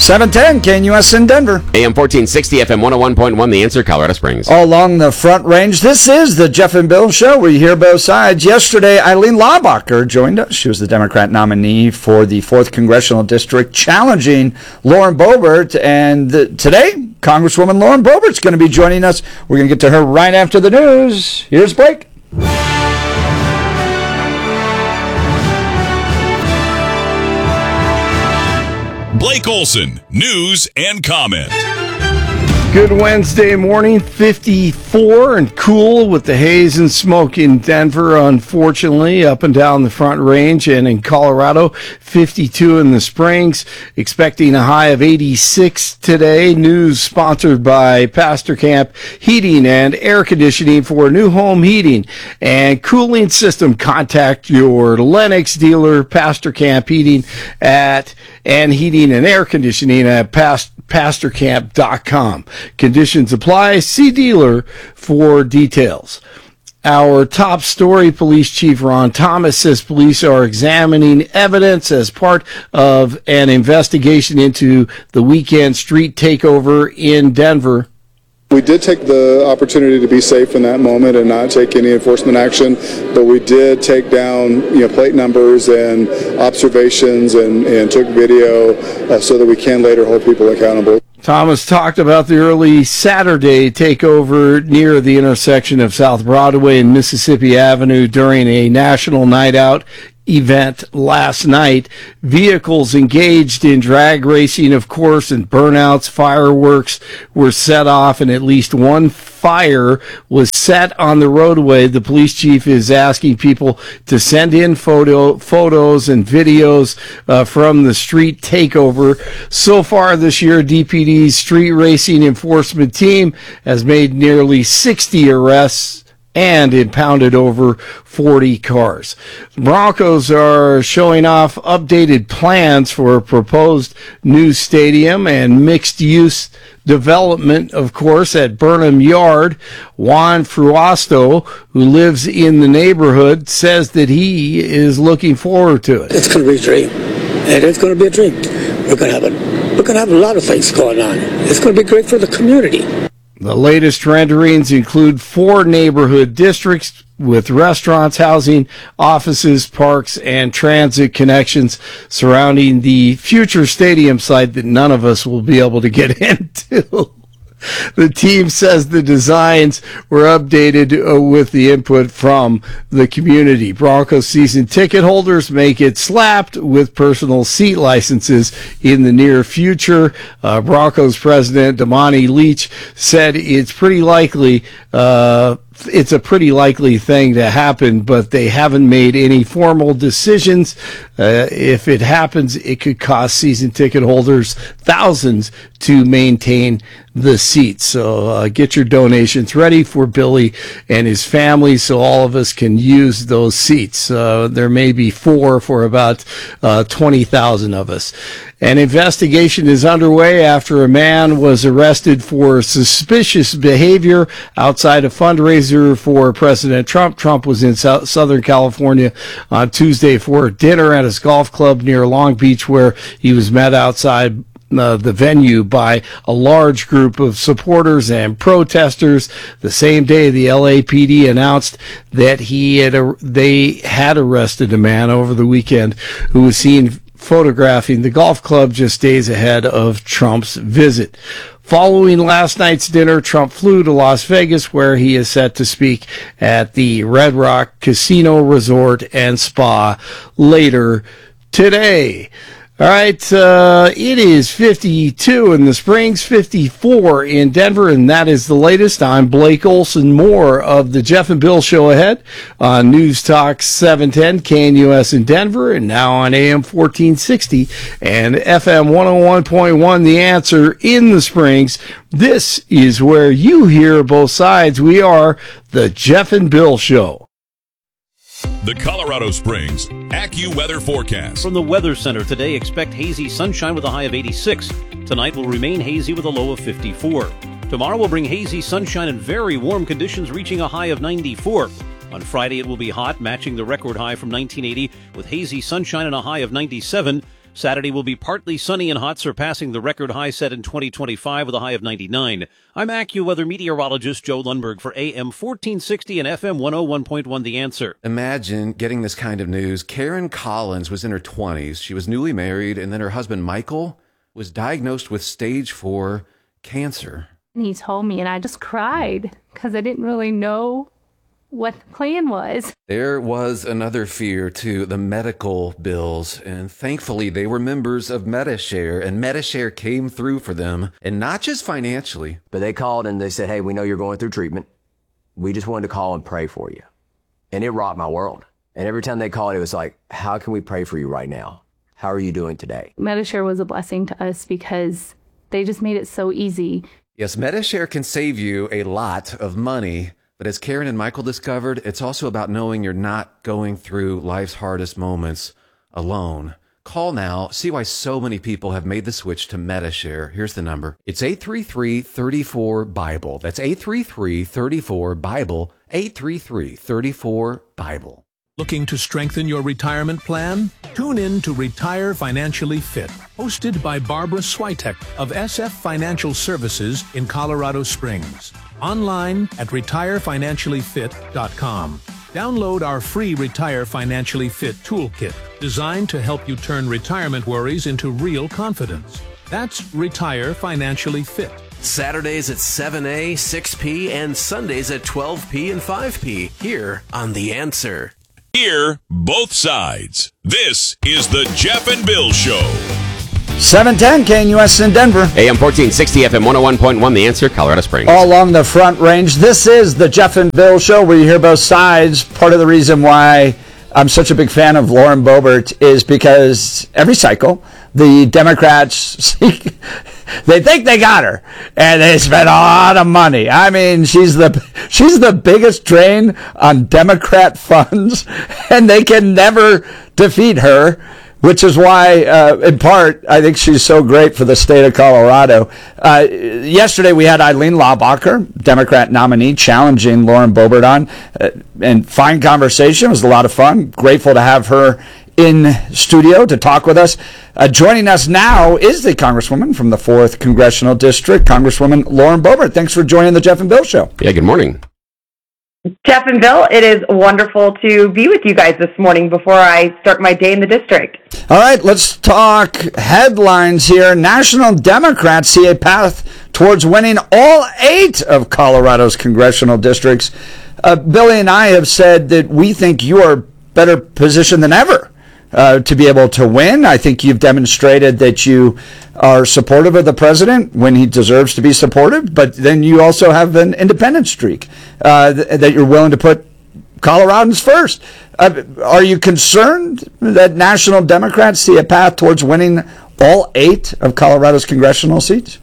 710 KNUS in Denver. AM 1460, FM 101.1, The Answer, Colorado Springs. All along the Front Range, this is the Jeff and Bill Show. We hear both sides. Yesterday, Eileen Laubacher joined us. She was the Democrat nominee for the 4th Congressional District, challenging Lauren Boebert. And today, Congresswoman Lauren Boebert's going to be joining us. We're going to get to her right after the news. Here's Blake. Blake Olson, news and comment. Good Wednesday morning, 54 and cool with the haze and smoke in Denver, unfortunately, up and down the Front Range, and in Colorado, 52 in the Springs, expecting a high of 86 today. News sponsored by Pastor Camp Heating and Air Conditioning. For new home heating and cooling system, contact your Lennox dealer, Pastor Camp Heating and Heating and Air Conditioning at pastorcamp.com. Conditions apply. See dealer for details. Our top story, Police Chief Ron Thomas says police are examining evidence as part of an investigation into the weekend street takeover in Denver. We did take the opportunity to be safe in that moment and not take any enforcement action, but we did take down, plate numbers and observations and took video so that we can later hold people accountable. Thomas talked about the early Saturday takeover near the intersection of South Broadway and Mississippi Avenue during a national night out event last night. Vehicles engaged in drag racing, of course, and burnouts. Fireworks were set off, and at least one fire was set on the roadway. The police chief is asking people to send in photos and videos from the street takeover. So far this year, DPD's street racing enforcement team has made nearly 60 arrests and impounded over 40 cars. Broncos are showing off updated plans for a proposed new stadium and mixed-use development, of course, at Burnham Yard. Juan Fruasto, who lives in the neighborhood, says that he is looking forward to it. It's going to be a dream, and it's going to be a dream. We're going to have a lot of things going on. It's going to be great for the community. The latest renderings include 4 neighborhood districts with restaurants, housing, offices, parks, and transit connections surrounding the future stadium site that none of us will be able to get into. The team says the designs were updated with the input from the community. Broncos season ticket holders may get slapped with personal seat licenses in the near future. Broncos president Damani Leach said it's pretty likely it's a pretty likely thing to happen, but they haven't made any formal decisions. If it happens, it could cost season ticket holders thousands to maintain the seats. So get your donations ready for Billy and his family so all of us can use those seats. There may be 4 for about 20,000 of us. An investigation is underway after a man was arrested for suspicious behavior outside a fundraiser for President Trump. Trump was in Southern California on Tuesday for dinner at his golf club near Long Beach, where he was met outside the venue by a large group of supporters and protesters. The same day, the LAPD announced that they had arrested a man over the weekend who was seen photographing the golf club just days ahead of Trump's visit. Following last night's dinner, Trump flew to Las Vegas, where he is set to speak at the Red Rock Casino Resort and Spa later today. All right, it is 52 in the Springs, 54 in Denver, and that is the latest. I'm Blake Olson. More of the Jeff and Bill Show ahead on News Talk 710 KNUS in Denver, and now on AM 1460 and FM 101.1 The Answer in the Springs. This is where you hear both sides. We are the Jeff and Bill Show. The Colorado Springs AccuWeather forecast. From the Weather Center today, expect hazy sunshine with a high of 86. Tonight will remain hazy with a low of 54. Tomorrow will bring hazy sunshine and very warm conditions, reaching a high of 94. On Friday, it will be hot, matching the record high from 1980 with hazy sunshine and a high of 97. Saturday will be partly sunny and hot, surpassing the record high set in 2025 with a high of 99. I'm AccuWeather meteorologist Joe Lundberg for AM 1460 and FM 101.1 The Answer. Imagine getting this kind of news. Karen Collins was in her 20s. She was newly married, and then her husband, Michael, was diagnosed with stage 4 cancer. And he told me, and I just cried because I didn't really know what the plan was. There was another fear, too, the medical bills, and thankfully they were members of Medi-Share, and Medi-Share came through for them, and not just financially. But they called and they said, hey, we know you're going through treatment. We just wanted to call and pray for you. And it rocked my world. And every time they called, it was like, how can we pray for you right now? How are you doing today? Medi-Share was a blessing to us because they just made it so easy. Yes, Medi-Share can save you a lot of money. But as Karen and Michael discovered, it's also about knowing you're not going through life's hardest moments alone. Call now. See why so many people have made the switch to Medi-Share. Here's the number. It's 833-34-BIBLE. That's 833-34-BIBLE. 833-34-BIBLE. Looking to strengthen your retirement plan? Tune in to Retire Financially Fit, hosted by Barbara Switek of SF Financial Services in Colorado Springs. Online at retirefinanciallyfit.com. Download our free Retire Financially Fit toolkit, designed to help you turn retirement worries into real confidence. That's Retire Financially Fit. Saturdays at 7 a, 6 p, and Sundays at 12 p and 5 p. Here on The Answer. Hear both sides. This is the Jeff and Bill Show. 710 KNUS in Denver. AM 1460, FM 101.1, The Answer, Colorado Springs. All along the Front Range. This is the Jeff and Bill Show where you hear both sides. Part of the reason why I'm such a big fan of Lauren Boebert is because every cycle, the Democrats, they think they got her, and they spend a lot of money. I mean, she's the biggest drain on Democrat funds, and they can never defeat her. Which is why, in part, I think she's so great for the state of Colorado. Yesterday, we had Eileen Laubacher, Democrat nominee, challenging Lauren Boebert and fine conversation. It was a lot of fun. Grateful to have her in studio to talk with us. Joining us now is the Congresswoman from the 4th Congressional District, Congresswoman Lauren Boebert. Thanks for joining the Jeff and Bill Show. Yeah, good morning. Jeff and Bill, it is wonderful to be with you guys this morning before I start my day in the district. All right, let's talk headlines here. National Democrats see a path towards winning all 8 of Colorado's congressional districts. Billy and I have said that we think you are better positioned than ever to be able to win. I think you've demonstrated that you are supportive of the president when he deserves to be supported, but then you also have an independent streak that you're willing to put Coloradans first. Are you concerned that National Democrats see a path towards winning all 8 of Colorado's congressional seats?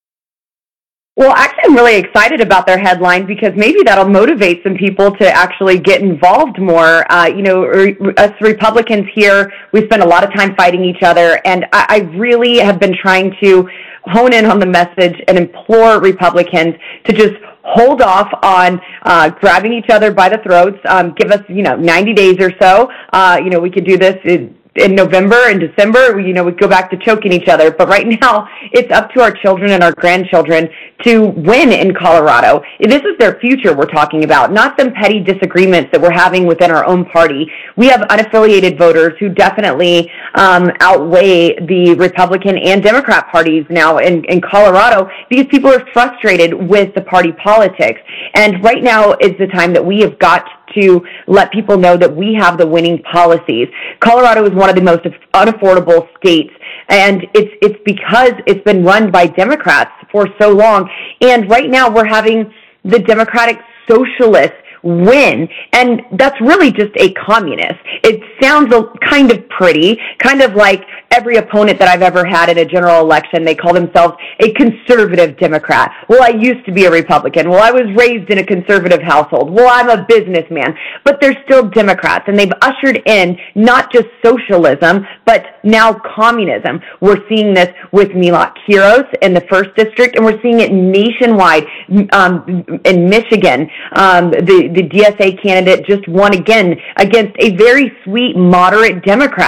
Well, actually, I'm really excited about their headline because maybe that'll motivate some people to actually get involved more. Us Republicans here, we spend a lot of time fighting each other, and I really have been trying to hone in on the message and implore Republicans to just hold off on grabbing each other by the throats. Give us, 90 days or so. We could do this in November and December. We go back to choking each other. But right now, it's up to our children and our grandchildren to win in Colorado. This is their future we're talking about, not some petty disagreements that we're having within our own party. We have unaffiliated voters who definitely outweigh the Republican and Democrat parties now in Colorado because people are frustrated with the party politics. And right now is the time that we have got to let people know that we have the winning policies. Colorado is one of the most unaffordable states, and it's because it's been run by Democrats for so long. And right now we're having the Democratic Socialists win, and that's really just a communist. It sounds kind of pretty, kind of like every opponent that I've ever had in a general election. They call themselves a conservative Democrat. Well, I used to be a Republican. Well, I was raised in a conservative household. Well, I'm a businessman. But they're still Democrats, and they've ushered in not just socialism, but now communism. We're seeing this with Milot Quiros in the 1st District, and we're seeing it nationwide in Michigan. The DSA candidate just won again against a very sweet, moderate Democrat.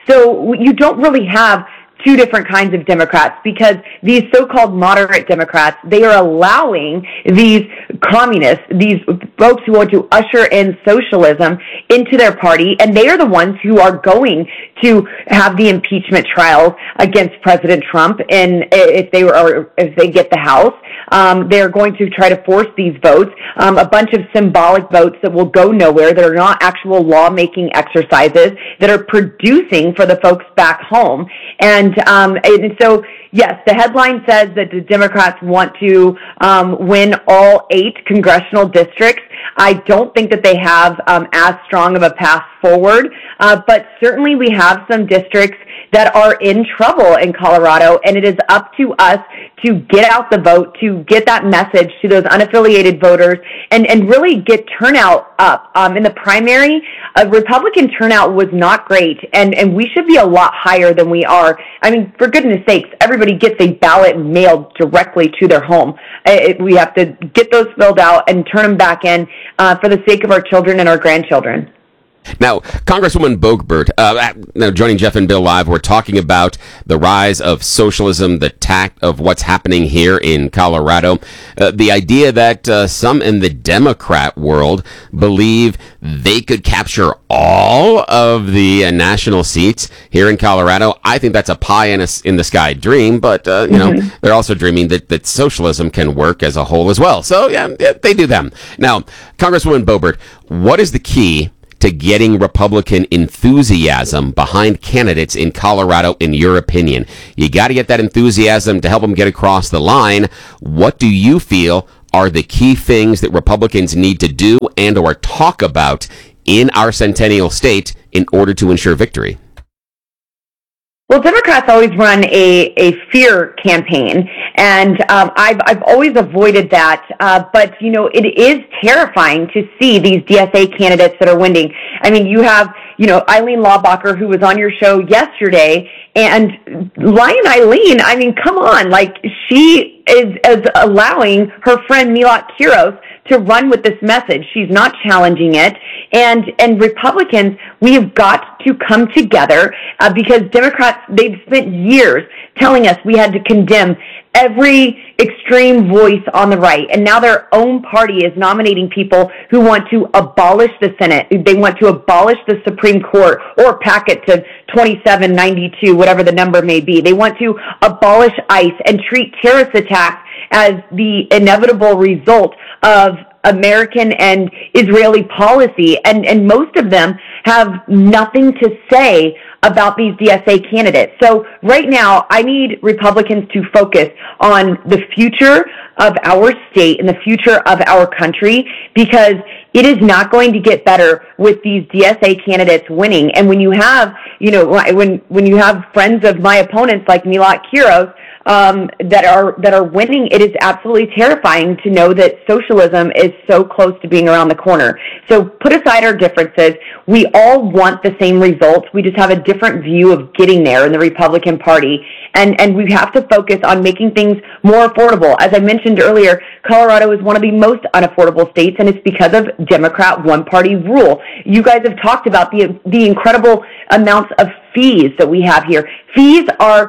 So you don't really have two different kinds of Democrats, because these so-called moderate Democrats, they are allowing these communists, these folks who want to usher in socialism into their party, and they are the ones who are going to have the impeachment trials against President Trump, and if they get the House. They're going to try to force these votes, a bunch of symbolic votes that will go nowhere, that are not actual lawmaking exercises, that are producing for the folks back home. And so, yes, the headline says that the Democrats want to win all 8 congressional districts. I don't think that they have as strong of a path forward, but certainly we have some districts that are in trouble in Colorado, and it is up to us to get out the vote, to get that message to those unaffiliated voters, and really get turnout up. In the primary, Republican turnout was not great, and we should be a lot higher than we are. I mean, for goodness sakes, everybody gets a ballot mailed directly to their home. We have to get those filled out and turn them back in for the sake of our children and our grandchildren. Now, Congresswoman Boebert, joining Jeff and Bill Live, we're talking about the rise of socialism, the tact of what's happening here in Colorado. The idea that some in the Democrat world believe they could capture all of the national seats here in Colorado. I think that's a pie in the sky dream, but they're also dreaming that socialism can work as a whole as well. So yeah, they do them. Now, Congresswoman Boebert, what is the key to getting Republican enthusiasm behind candidates in Colorado, in your opinion? You got to get that enthusiasm to help them get across the line. What do you feel are the key things that Republicans need to do and or talk about in our Centennial State in order to ensure victory? Well, Democrats always run a fear campaign, and I've always avoided that. But it is terrifying to see these DSA candidates that are winning. I mean, you have Eileen Laubacher, who was on your show yesterday, and Lion Eileen. I mean, come on, she is allowing her friend Milot Quiros to run with this message. She's not challenging it. And Republicans, we have got to come together because Democrats, they've spent years telling us we had to condemn every extreme voice on the right. And now their own party is nominating people who want to abolish the Senate. They want to abolish the Supreme Court or pack it to 2792, whatever the number may be. They want to abolish ICE and treat terrorist attacks as the inevitable result of American and Israeli policy, and most of them have nothing to say about these DSA candidates. So right now, I need Republicans to focus on the future of our state and the future of our country, because it is not going to get better with these DSA candidates winning. And when you have, when you have friends of my opponents like Milot Quiros, that are winning, it is absolutely terrifying to know that socialism is so close to being around the corner. So put aside our differences. We all want the same results. We just have a different view of getting there in the Republican Party. And we have to focus on making things more affordable. As I mentioned earlier, Colorado is one of the most unaffordable states, and it's because of Democrat one-party rule. You guys have talked about the incredible amounts of fees that we have here. Fees are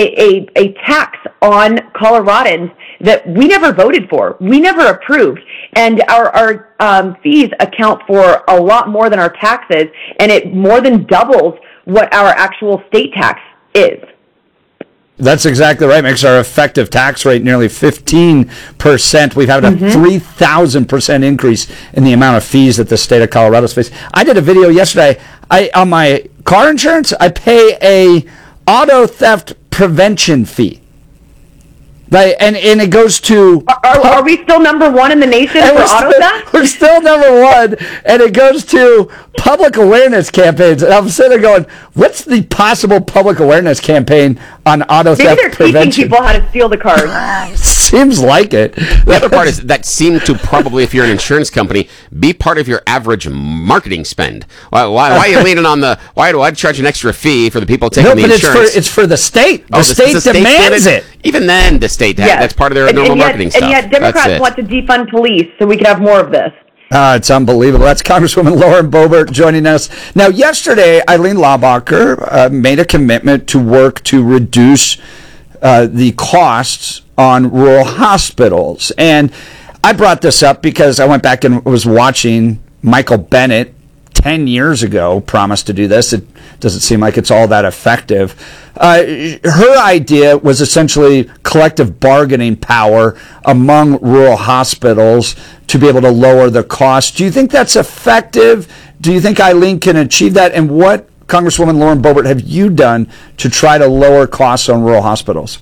a tax on Coloradans that we never voted for. We never approved. And our fees account for a lot more than our taxes, and it more than doubles what our actual state tax is. That's exactly right. Makes our effective tax rate nearly 15%. We've had a 3,000% increase in the amount of fees that the state of Colorado pays. I did a video yesterday. On my car insurance, I pay a auto theft prevention fee. Right, and it goes to... Are we still number one in the nation for auto theft? We're still number one, and it goes to public awareness campaigns. And I'm sitting there going, what's the possible public awareness campaign on auto theft prevention? Maybe they're teaching people how to steal the cars. Seems like it. The other part is that seemed to probably, if you're an insurance company, be part of your average marketing spend. Why are you leaning on the... Why do I charge an extra fee for the people taking the insurance? It's for the state. The state demands it. Even then, the state, that's part of their normal marketing stuff. And yet Democrats want to defund police so we can have more of this. It's unbelievable. That's Congresswoman Lauren Boebert joining us. Now, yesterday, Eileen Laubacher made a commitment to work to reduce the costs on rural hospitals. And I brought this up because I went back and was watching Michael Bennet 10 years ago promised to do this. It doesn't seem like it's all that effective. Her idea was essentially collective bargaining power among rural hospitals to be able to lower the cost. Do you think that's effective? Do you think Eileen can achieve that? And what, Congresswoman Lauren Boebert, have you done to try to lower costs on rural hospitals?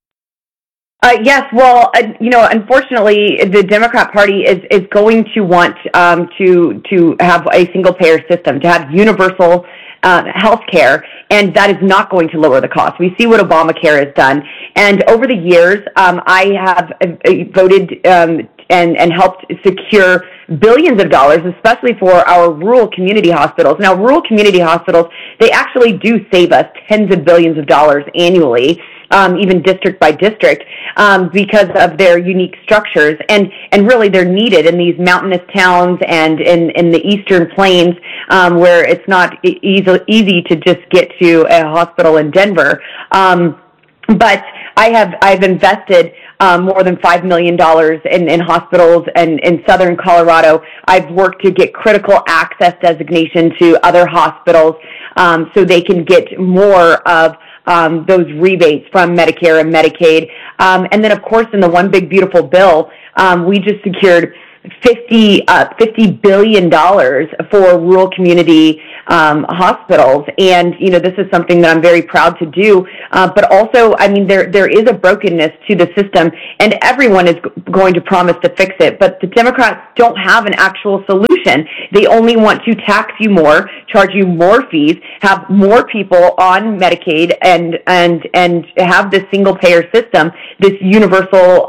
Yes, well, unfortunately, the Democrat Party is going to want to have a single payer system, to have universal health care, and that is not going to lower the cost. We see what Obamacare has done, and over the years, I have voted and helped secure billions of dollars, especially for our rural community hospitals. Now, rural community hospitals, they actually do save us tens of billions of dollars annually, even district by district, because of their unique structures. And really they're needed in these mountainous towns and in the eastern plains, where it's not easy to just get to a hospital in Denver. But I've invested more than $5 million in hospitals and in southern Colorado. I've worked to get critical access designation to other hospitals, so they can get more of those rebates from Medicare and Medicaid. And then, of course, in the One Big Beautiful Bill, we just secured $50 billion for rural community hospitals. And, this is something that I'm very proud to do. But also, there is a brokenness to the system, and everyone is going to promise to fix it. But the Democrats don't have an actual solution. They only want to tax you more, charge you more fees, have more people on Medicaid, and have this single payer system, this universal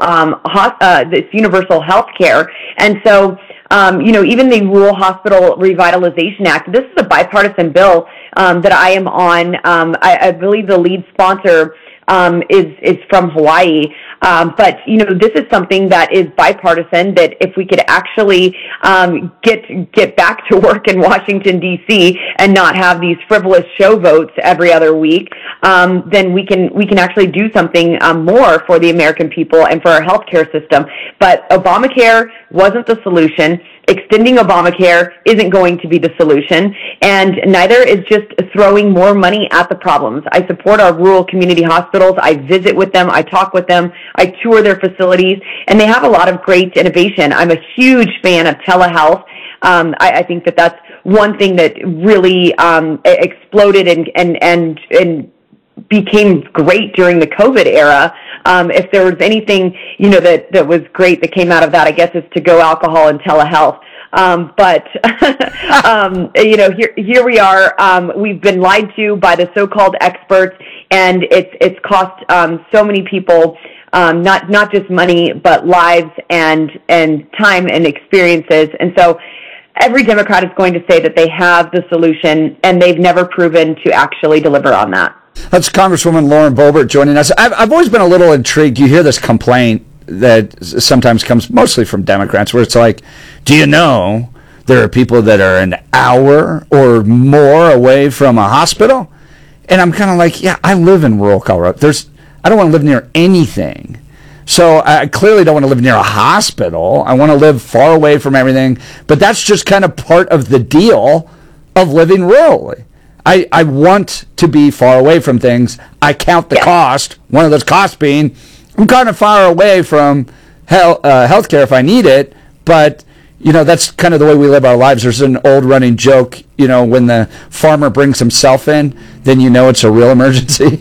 health care. And so, even the Rural Hospital Revitalization Act, this is a bipartisan bill that I am on. I believe the lead sponsor is from Hawaii. But, this is something that is bipartisan, that if we could actually get back to work in Washington, D.C. and not have these frivolous show votes every other week, then we can actually do something more for the American people and for our healthcare system. But Obamacare wasn't the solution. Extending Obamacare isn't going to be the solution, and neither is just throwing more money at the problems. I support our rural community hospitals. I visit with them. I talk with them. I tour their facilities, and they have a lot of great innovation. I'm a huge fan of telehealth. I think that that's one thing that really exploded and became great during the COVID era. If there was anything, that was great that came out of that, I guess it's to-go alcohol and telehealth. But here we are. We've been lied to by the so-called experts, and it's cost so many people not just money, but lives and time and experiences. And so every Democrat is going to say that they have the solution, and they've never proven to actually deliver on that. That's Congresswoman Lauren Boebert joining us. I've always been a little intrigued. You hear this complaint that sometimes comes mostly from Democrats, where it's like, do you know there are people that are an hour or more away from a hospital? And I'm kind of like, yeah, I live in rural Colorado. I don't want to live near anything. So I clearly don't want to live near a hospital. I want to live far away from everything. But that's just kind of part of the deal of living rurally. I want to be far away from things. I count the cost. One of those costs being I'm kind of far away from healthcare if I need it. But, that's kind of the way we live our lives. There's an old running joke, when the farmer brings himself in, then it's a real emergency.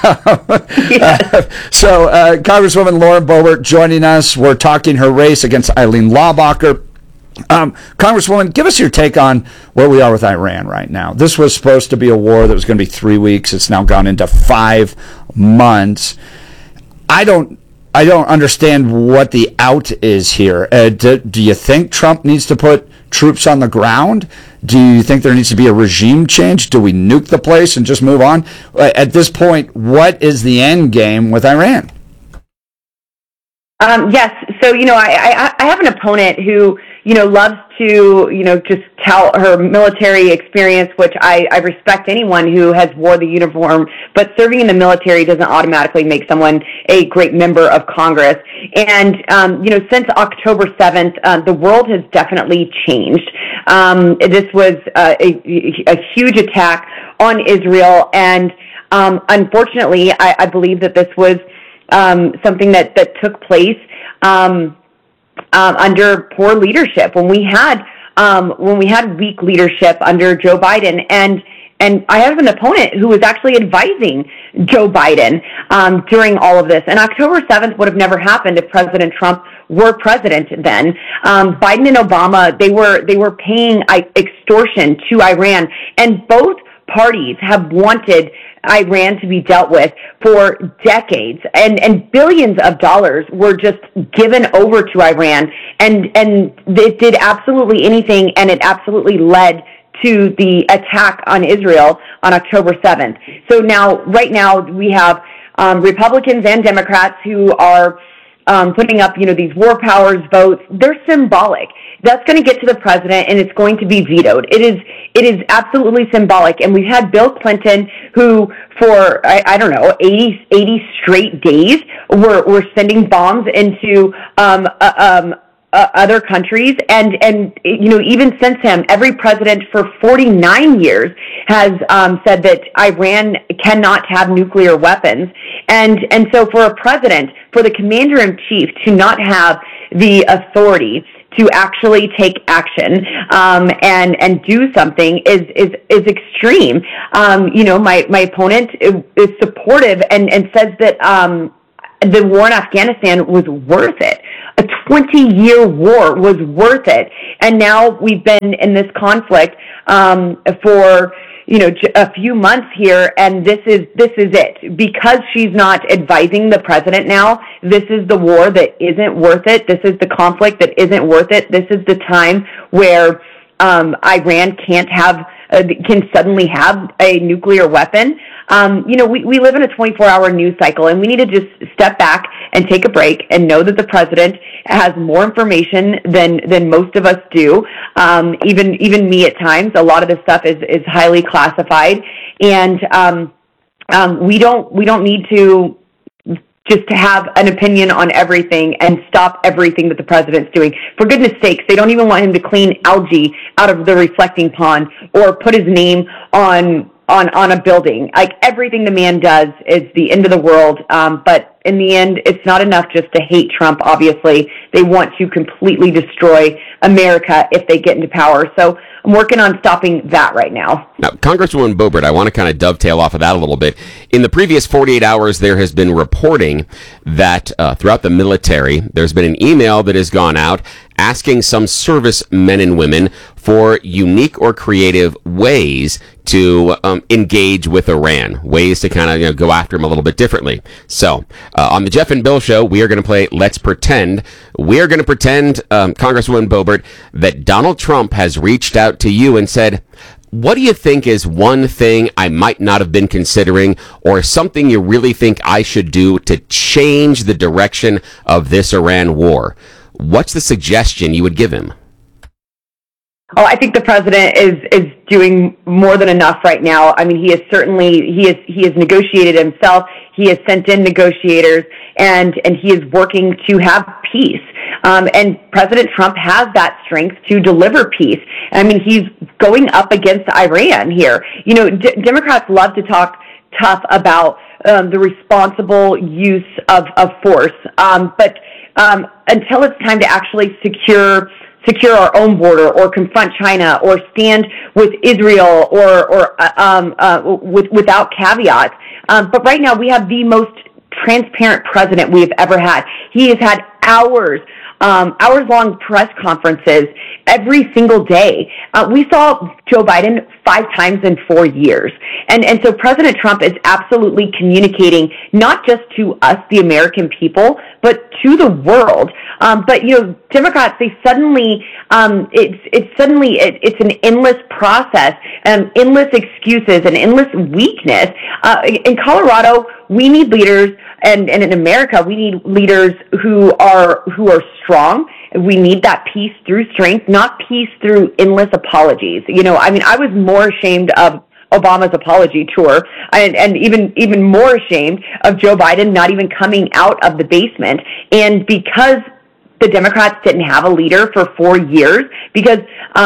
So Congresswoman Lauren Boebert joining us. We're talking her race against Eileen Laubacher. Congresswoman, give us your take on where we are with Iran right now. This was supposed to be a war that was going to be 3 weeks. It's now gone into 5 months. I don't understand what the out is here. Do you think Trump needs to put troops on the ground? Do you think there needs to be a regime change? Do we nuke the place and just move on? At this point, what is the end game with Iran? Yes. So, I have an opponent who, loves to, just tout her military experience, which I respect anyone who has wore the uniform, but serving in the military doesn't automatically make someone a great member of Congress. And, since October 7th, the world has definitely changed. This was a huge attack on Israel, and unfortunately, I believe that this was something that took place under poor leadership, when we had weak leadership under Joe Biden, and I have an opponent who was actually advising Joe Biden during all of this. And October 7th would have never happened if President Trump were president then. Biden and Obama, they were paying extortion to Iran, and both parties have wanted Iran to be dealt with for decades, and billions of dollars were just given over to Iran, and it did absolutely anything, and it absolutely led to the attack on Israel on October 7th. So right now we have Republicans and Democrats who are putting up, these war powers votes. They're symbolic. That's going to get to the president, and it's going to be vetoed. It is absolutely symbolic. And we've had Bill Clinton, who for, 80 straight days were sending bombs into other countries, and even since him, every president for 49 years has said that Iran cannot have nuclear weapons, and so for a president, for the commander-in-chief to not have the authority to actually take action and do something is extreme. My opponent is supportive and says that the war in Afghanistan was worth it. A 20-year war was worth it. And now we've been in this conflict for a few months here, and this is it. Because she's not advising the president now, this is the war that isn't worth it. This is the conflict that isn't worth it. This is the time where Iran can suddenly have a nuclear weapon. We live in a 24-hour news cycle, and we need to just step back and take a break and know that the president has more information than most of us do. Even me at times, a lot of this stuff is highly classified, and we don't need to just to have an opinion on everything and stop everything that the president's doing. For goodness sakes, they don't even want him to clean algae out of the reflecting pond or put his name on a building. Like, everything the man does is the end of the world. But in the end, it's not enough just to hate Trump, obviously. They want to completely destroy America if they get into power. So I'm working on stopping that right now. Now, Congresswoman Boebert, I want to kind of dovetail off of that a little bit. In the previous 48 hours, there has been reporting that throughout the military, there's been an email that has gone out asking some service men and women for unique or creative ways to engage with Iran, ways to kind of go after them a little bit differently. So on the Jeff and Bill Show, we are going to play Let's Pretend. We are going to pretend, Congresswoman Boebert, that Donald Trump has reached out to you and said, what do you think is one thing I might not have been considering, or something you really think I should do to change the direction of this Iran war? What's the suggestion you would give him? Oh, I think the president is doing more than enough right now. I mean, he has negotiated himself. He has sent in negotiators, and he is working to have peace. And President Trump has that strength to deliver peace. I mean, he's going up against Iran here. Democrats love to talk tough about the responsible use of force, but until it's time to actually secure our own border, or confront China, or stand with Israel, or without caveats. But right now we have the most transparent president we have ever had. He has had hours-long press conferences every single day. We saw Joe Biden 5 times in 4 years. And so President Trump is absolutely communicating not just to us, the American people, but to the world. But Democrats, they suddenly, it's an endless process, endless excuses, and endless weakness. In Colorado, we need leaders, and in America, we need leaders who are strong. We need that peace through strength, not peace through endless apologies. I was more ashamed of Obama's apology tour, and even more ashamed of Joe Biden not even coming out of the basement. And because the Democrats didn't have a leader for 4 years, because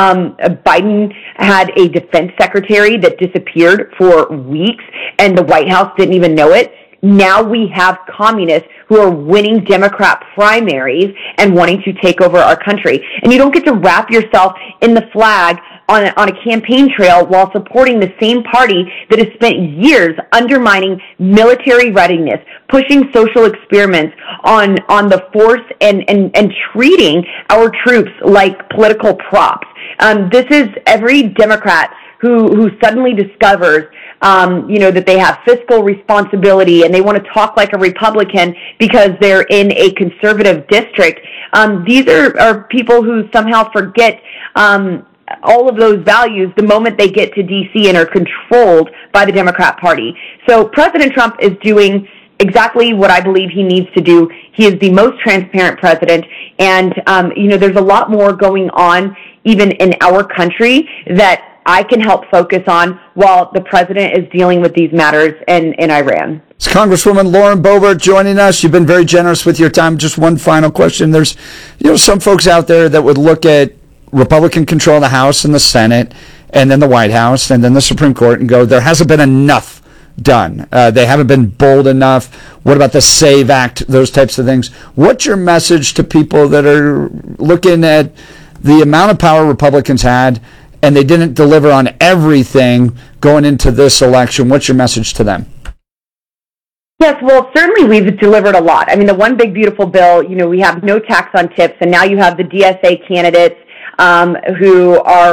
Biden had a defense secretary that disappeared for weeks and the White House didn't even know it, now we have communists who are winning Democrat primaries and wanting to take over our country. And you don't get to wrap yourself in the flag on a campaign trail while supporting the same party that has spent years undermining military readiness, pushing social experiments on the force and treating our troops like political props. This is every Democrat who suddenly discovers that they have fiscal responsibility and they want to talk like a Republican because they're in a conservative district. These are people who somehow forget all of those values the moment they get to D.C. and are controlled by the Democrat Party. So President Trump is doing exactly what I believe he needs to do. He is the most transparent president, and there's a lot more going on even in our country that I can help focus on while the president is dealing with these matters in Iran. It's Congresswoman Lauren Boebert joining us. You've been very generous with your time. Just one final question. There's some folks out there that would look at Republican control of the House and the Senate and then the White House and then the Supreme Court and go, there hasn't been enough done. They haven't been bold enough. What about the SAVE Act, those types of things? What's your message to people that are looking at the amount of power Republicans had and they didn't deliver on everything going into this election? What's your message to them? Yes, well, certainly we've delivered a lot. I mean, the one big beautiful bill, we have no tax on tips, and now you have the DSA candidates who are